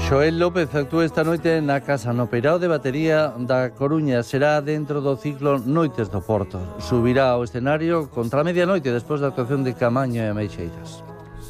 Xoel López actúa esta noite na Casa no Peirao de Batería da Coruña. Será dentro do ciclo Noites do Porto. Subirá ao escenario contra a medianoite despois da actuación de Caamaño e Ameixeiras.